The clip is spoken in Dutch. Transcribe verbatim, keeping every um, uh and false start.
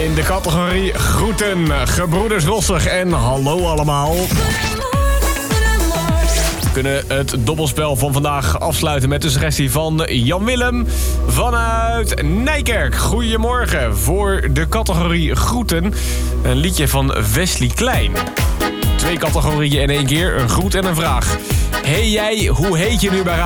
in de categorie groeten, gebroeders Rossig en hallo allemaal. We kunnen het dobbelspel van vandaag afsluiten met de suggestie van Jan Willem vanuit Nijkerk. Goedemorgen, voor de categorie groeten een liedje van Wesley Klein. Twee categorieën in één keer, een groet en een vraag. Hey jij, hoe heet je nu bij